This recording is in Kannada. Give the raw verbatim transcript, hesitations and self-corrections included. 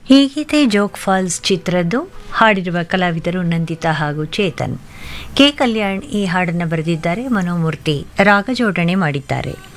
ಈ ಗೀತೆ ಜೋಗ್ ಫಾಲ್ಸ್ ಚಿತ್ರದ್ದು. ಹಾಡಿರುವ ಕಲಾವಿದರು ನಂದಿತಾ ಹಾಗೂ ಚೇತನ್. ಕೆ ಕಲ್ಯಾಣ್ ಈ ಹಾಡನ್ನು ಬರೆದಿದ್ದಾರೆ, ಮನೋಮೂರ್ತಿ ರಾಗ ಜೋಡಣೆ ಮಾಡಿದ್ದಾರೆ.